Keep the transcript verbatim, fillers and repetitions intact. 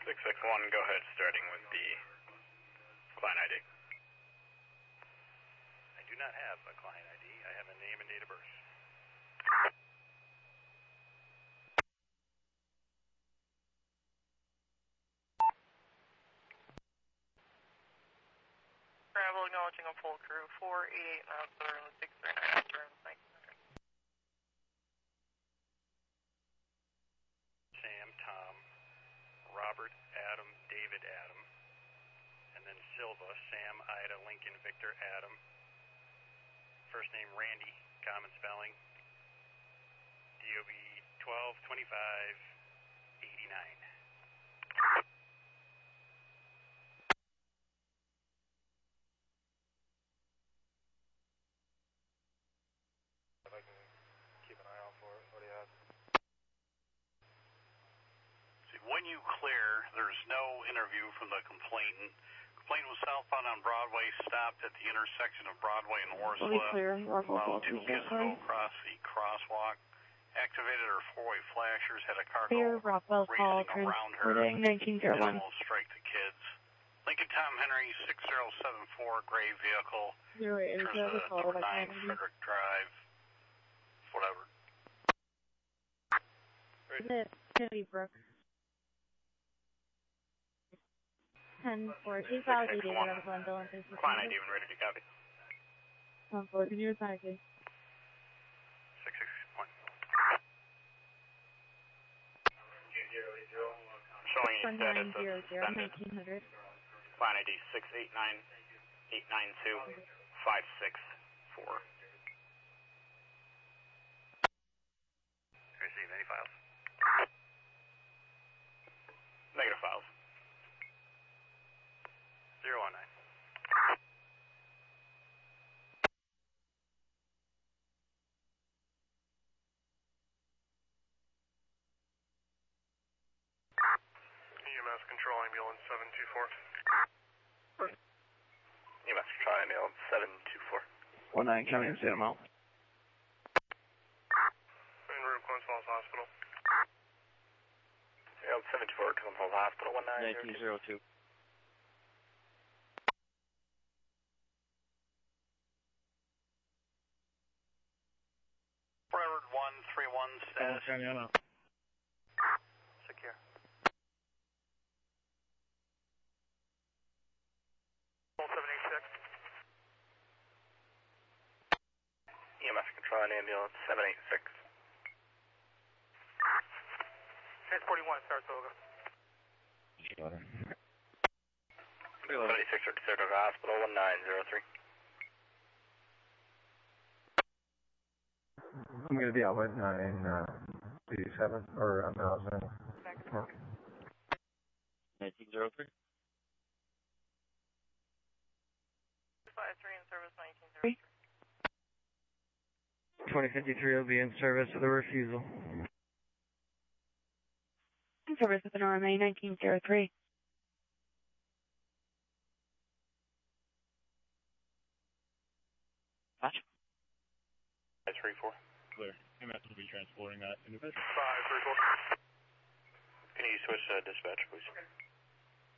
six six one, go ahead, starting with the client I D. I do not have a client I D. I have a name and date of birth. Travel acknowledging a full crew, four eight eight miles southern, six three nine after nineteen hundred. Sam, Tom, Robert, Adam, David, Adam, and then Silva, Sam, Ida, Lincoln, Victor, Adam. First name Randy, common spelling. D O B twelve twenty-five eighty-nine. If I can keep an eye out for it, what do you have? See, when you clear, there's no interview from the complainant. Complainant was southbound on Broadway, stopped at the intersection of Broadway and Warsaw. Allowed two kids to go across the crosswalk. Activated her four-way flashers, had a car Clear, go Rockwell call, racing around her, nineteen oh and one. almost strike the kids. Lincoln Tom Henry, six zero seven four, gray vehicle. Zero eight, Turns zero, to call, number nine, Frederick Drive. Whatever. Kennedy Brook. ten four, two thousand eight, Client Glenville, and I D when ready to copy. ten four, can you attack it? six six one. Showing a status of suspended. nineteen hundred. Client I D six eight nine eight nine two five six four. Receive any files? Negative files. zero one nine. E M S control ambulance seven two four. E M S control ambulance seven two four. one nine County and Santa Mount. En route, Glens Falls Hospital. Ambulance seven two four, Glens Falls Hospital, one nine nineteen oh two. Forward one three one status. Secure. seven eight six. E M S control and ambulance seven eight six. six forty-one, Saratoga. seventy-six to Saratoga Hospital, one nine zero three. I'm going to be out with nine eighty-seven, or I'm out now. nineteen oh three. five three in service, nineteen oh three. twenty fifty-three will be in service with a refusal. In service with an R M A, nineteen oh three. Watch. three four. Clear. M S will be transporting that individual. five three four. Can you switch to dispatch, please?